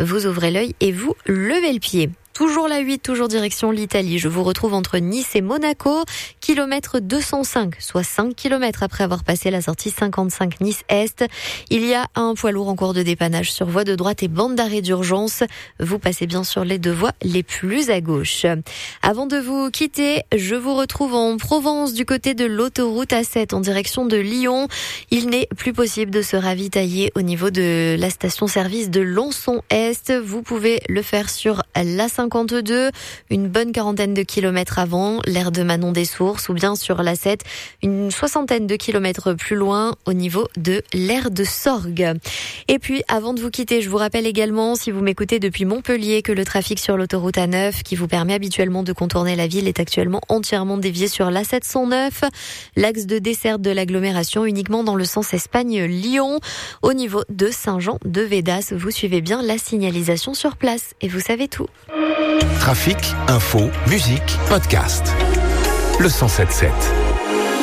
vous ouvrez l'œil et vous levez le pied. Toujours la 8, toujours direction l'Italie. Je vous retrouve entre Nice et Monaco, kilomètre 205, soit 5 km après avoir passé la sortie 55 Nice-Est. Il y a un poids lourd en cours de dépannage sur voie de droite et bande d'arrêt d'urgence. Vous passez bien sur les deux voies les plus à gauche. Avant de vous quitter, je vous retrouve en Provence du côté de l'autoroute A7 en direction de Lyon. Il n'est plus possible de se ravitailler au niveau de la station-service de Lançon-Est. Vous pouvez le faire sur la 52, une bonne quarantaine de kilomètres avant, l'aire de Manon des Sources, ou bien sur la 7, une soixantaine de kilomètres plus loin, au niveau de l'aire de Sorgues. Et puis, avant de vous quitter, je vous rappelle également, si vous m'écoutez depuis Montpellier, que le trafic sur l'autoroute A9, qui vous permet habituellement de contourner la ville, est actuellement entièrement dévié sur la 709, l'axe de desserte de l'agglomération uniquement dans le sens Espagne-Lyon. Au niveau de Saint-Jean-de-Védas, vous suivez bien la signalisation sur place et vous savez tout. Trafic, info, musique, podcast. Le 107.7.